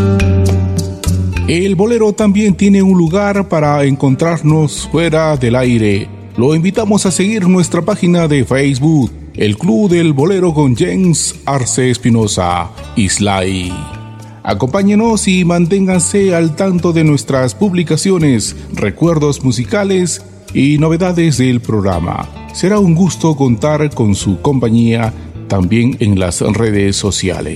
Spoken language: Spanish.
El bolero también tiene un lugar para encontrarnos fuera del aire. Lo invitamos a seguir nuestra página de Facebook, El Club del Bolero con James Arce Espinosa, Islay. Acompáñenos y manténganse al tanto de nuestras publicaciones, recuerdos musicales y novedades del programa. Será un gusto contar con su compañía también en las redes sociales.